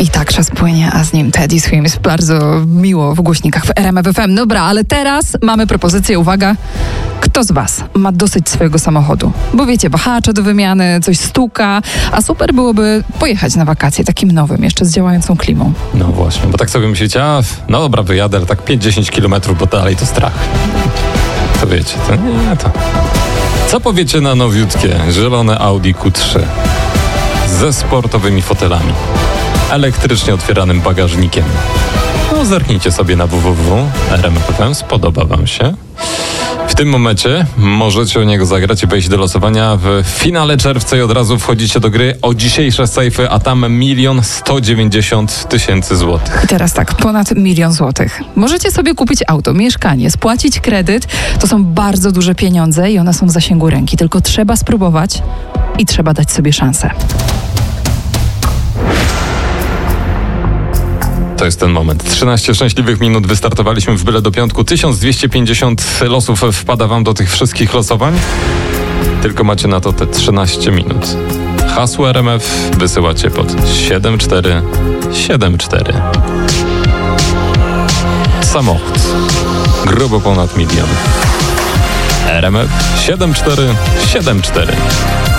I tak czas płynie, a z nim Teddy Swims. Bardzo miło w głośnikach w RMF FM. Dobra, ale teraz mamy propozycję, uwaga. Kto z was ma dosyć swojego samochodu? Bo wiecie, wahacze do wymiany, coś stuka, a super byłoby pojechać na wakacje takim nowym, jeszcze z działającą klimą. No właśnie, bo tak sobie myślicie, no dobra, wyjadę, ale tak 5-10 kilometrów, bo dalej to strach. To wiecie, to nie to. Co powiecie na nowiutkie, zielone Audi Q3 ze sportowymi fotelami, elektrycznie otwieranym bagażnikiem? No zerknijcie sobie na www.rmf.fm, spodoba wam się. W tym momencie możecie o niego zagrać i wejść do losowania w finale czerwca i od razu wchodzicie do gry o dzisiejsze sejfy, a tam 1 190 000 złotych. I teraz tak, ponad 1 000 000 złotych. Możecie sobie kupić auto, mieszkanie, spłacić kredyt. To są bardzo duże pieniądze i one są w zasięgu ręki. Tylko trzeba spróbować i trzeba dać sobie szansę. To jest ten moment. 13 szczęśliwych minut. Wystartowaliśmy w byle do piątku. 1250 losów wpada wam do tych wszystkich losowań. Tylko macie na to te 13 minut. Hasło RMF wysyłacie pod 7474. Samochód. Grubo ponad 1 000 000. RMF 7474.